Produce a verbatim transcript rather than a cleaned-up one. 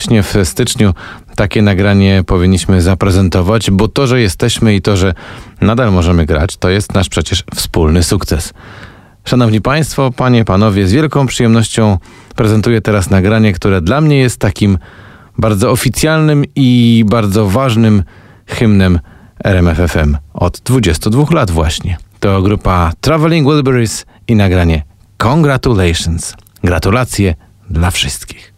właśnie w styczniu takie nagranie powinniśmy zaprezentować, bo to, że jesteśmy i to, że nadal możemy grać, to jest nasz przecież wspólny sukces. Szanowni Państwo, Panie, Panowie, z wielką przyjemnością prezentuję teraz nagranie, które dla mnie jest takim bardzo oficjalnym i bardzo ważnym hymnem R M F F M od dwudziestu dwóch lat właśnie. To grupa Traveling Wilburys i nagranie Congratulations. Gratulacje dla wszystkich.